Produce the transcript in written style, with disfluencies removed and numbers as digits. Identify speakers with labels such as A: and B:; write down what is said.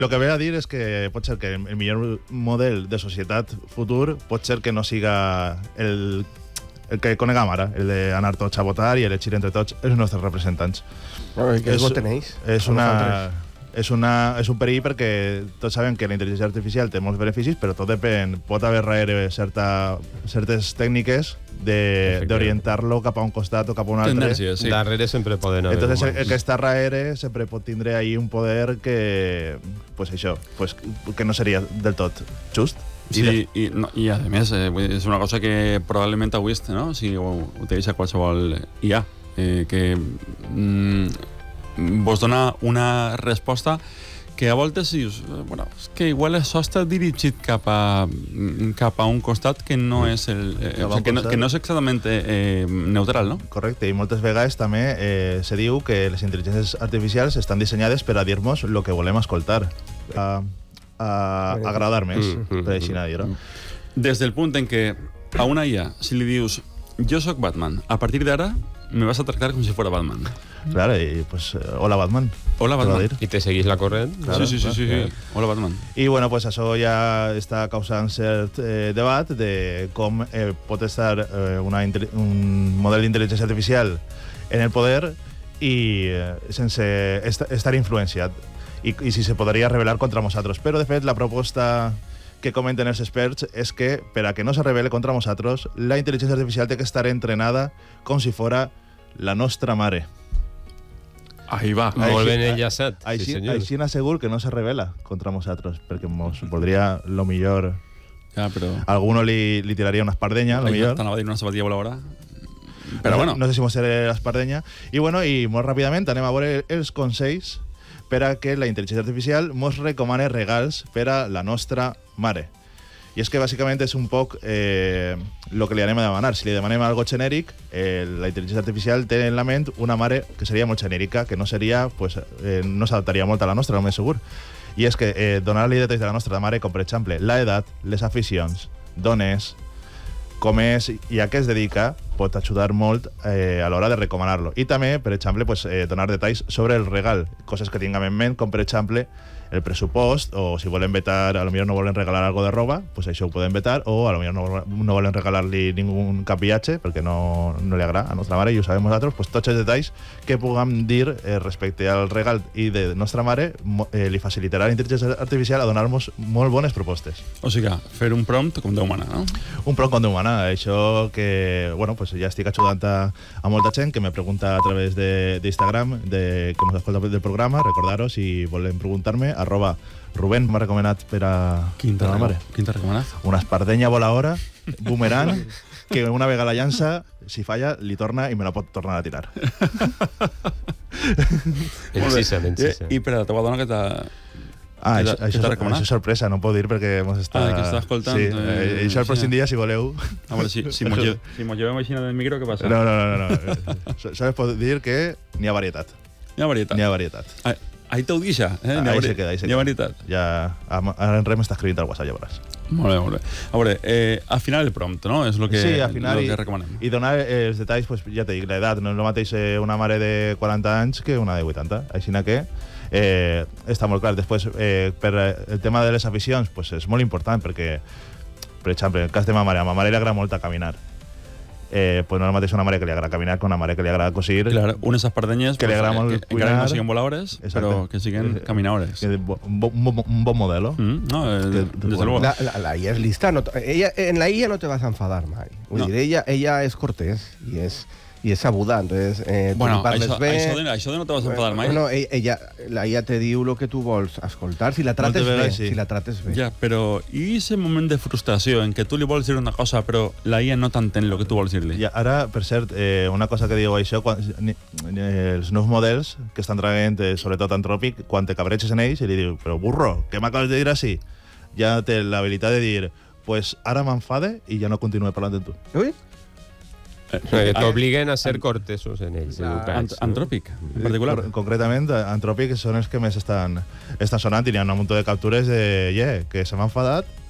A: El que ve a dir és que pot ser que el millor model de societat futur pot ser que no siga el que coneguem ara, el d'anar tots a votar i elegir entre tots els nostres representants.
B: Que voten ells.
A: És un perill perquè tots sabem que la intel·ligència artificial té molts beneficis, però tot depèn. Pot haver darrere certes tècniques d'orientar-lo cap a un costat o cap a un altre.
C: Tendències, sí.
D: Darrere sempre poden haver.
A: Entonces, el que està darrere sempre pot tindre ahí un poder que, pues això, pues, que no seria del tot just.
C: Sí, i a més, és una cosa que probablement avui, no? Si utilitza qualsevol IA, que vos dona una resposta que a voltes dius, bueno, és que igual això està dirigit cap a un costat que no és que no és exactament neutral, no?
A: Correcte, i moltes vegades també se diu que les intel·ligències artificials estan dissenyades per a dir-nos el que volem escoltar, a agradar més, per així dir-ho.
C: Des del punt en què a una IA, si li dius jo sóc Batman, a partir d'ara me vas a tractar com si fuera Batman.
A: Claro, y pues hola Batman.
C: Hola Batman.
D: I te seguís la corrent.
C: Claro, sí. Hola Batman.
A: I bueno, pues això ja està causant cert debat de com pot estar un model d'intel·ligència artificial en el poder i sense estar influenciat. I si se podria revelar contra nosaltres. Però, de fet, la proposta que comenten els experts és que, per a que no se revele contra nosaltres, la intel·ligència artificial té que estar entrenada com si fora la nostra mare.
C: Ahí va.
D: Molt ben enllaçat.
A: Així n'assegur que no se revela contra nosaltres, perquè mos voldria lo millor...
C: Ja, però...
A: Alguno li tiraria una espardenya, lo millor.
C: T'anava a dir una sabatilla voladora. Però bueno.
A: No sé si mos serà l'espardenya. I bueno, i molt ràpidament anem a veure els consells per a que la intel·ligència artificial mos recomane regals per a la nostra mare. I és que bàsicament és un poc el que li anem a demanar. Si li demanem algo genèric, la intel·ligència artificial té en la ment una mare que seria molt genèrica, que no seria, pues, no s'adaptaria molt a la nostra, no més segur. I és que donar-li detalls de la nostra mare, com per exemple l'edat, les aficions, d'on és, com és i a què es dedica, pot ajudar molt a l'hora de recomanar-lo. I també, per exemple, pues, donar detalls sobre el regal, coses que tinguem en ment, com per exemple el pressupost, o si volen vetar, a lo millor no volen regalar algo de roba, pues això ho podem vetar, o a lo millor no volen regalar-li cap viatge, perquè no li agrada a nostra mare, i ho sabem nosaltres, pues tots els detalls que puguem dir respecte al regal i de nostra mare li facilitarà la intel·ligència artificial a donar-nos molt bones propostes.
C: O sigui, fer un prompt com Déu mana, no?
A: Un prompt com Déu mana, això que, bueno, pues ja estic ajudant a molta gent que me pregunta a través d'Instagram, que mos escolta del programa. Recordar-ho, si volen preguntar-me, @Rubén m'ha recomanat per a la mare.
C: Quin t'ha recomanat?
A: Una espardenya voladora, boomerang, que una vegada la llança, si falla, li torna i me la pot tornar a tirar.
D: Encisa.
C: I per a la teva dona que t'ha...
A: Això és sorpresa, no puc dir perquè mos està...
C: que està escoltant.
A: Sí, això el pròxim dia, si voleu...
C: A veure, si mos llevem així del micro, què passa?
A: No. Sols pot dir que n'hi ha varietat.
C: N'hi ha varietat. Ahí t'ho deixa,
A: Ahí se queda.
C: N'hi ha varietat.
A: Ja, ara en Rem està escrivint al WhatsApp, ja veuràs.
C: Molt bé. A veure, afinar el prompt, no? És el que recomanem.
A: I donar els detalls, pues, ja t'he dit, l'edat. No és el mateix una mare de 40 anys que una de 80. Així que està molt clar. Després, per el tema de les aficions, pues, és molt important, perquè, per exemple, en el cas de ma mare, a ma mare li agrada molt a caminar. Pues no és el mateix una mare que li agrada caminar que una mare que li agrada cosir.
C: Clar, unes espardenyes
A: que li agrada molt cuinar,
C: encara no siguin voladores, però que siguin caminadores.
A: Un bon modelo.
C: No, desde luego.
B: La IA es lista. En la IA no te vas a enfadar mai. Vull dir, ella és cortés i és sabuda, entonces
C: bueno,
B: tu parles bé...
C: Això de no te vas a enfadar mai.
B: Bueno, la IA te diu el que tu vols escoltar, si la trates bé, si la trates bé.
C: Ja, però i ese moment de frustració en què tu li vols dir una cosa però la IA no t'entén el que tu vols dir-li?
A: Ja, ara, per cert, una cosa que diu això, els nous models que estan traient, sobretot Anthropic, quan te cabreges en ells i li diu, però burro, què m'acabes de dir així? Ja té l'habilitat de dir, pues ara m'enfade i ja no continuo parlant amb tu.
B: Ui?
D: T'obliguen a ser cortesos en ells.
C: Anthropic, en particular.
A: Concretament, Anthropic són els que més estan sonant i n'hi ha un munt de captures de que se m'ha enfadat